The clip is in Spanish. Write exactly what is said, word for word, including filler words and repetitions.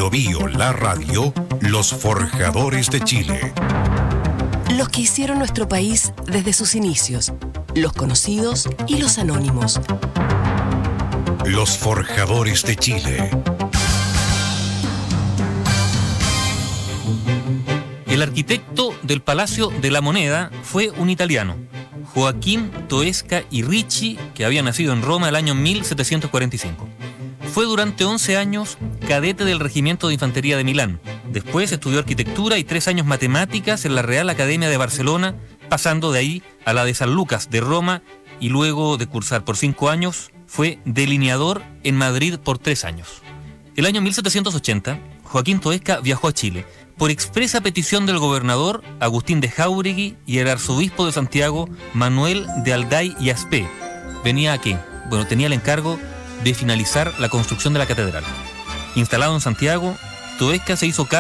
Bio Bio, la radio, los forjadores de Chile. Los que hicieron nuestro país desde sus inicios, los conocidos y los anónimos. Los forjadores de Chile. El arquitecto del Palacio de la Moneda fue un italiano, Joaquín Toesca y Ricci, que había nacido en Roma el año mil setecientos cuarenta y cinco. Fue durante once años cadete del Regimiento de Infantería de Milán. Después estudió arquitectura y tres años matemáticas en la Real Academia de Barcelona, pasando de ahí a la de San Lucas de Roma, y luego de cursar por cinco años fue delineador en Madrid por tres años. El año mil setecientos ochenta, Joaquín Toesca viajó a Chile por expresa petición del gobernador Agustín de Jáuregui y el arzobispo de Santiago Manuel de Alday y Aspé. ¿Venía a qué? Bueno, tenía el encargo de finalizar la construcción de la catedral. Instalado en Santiago, Toesca se hizo cargo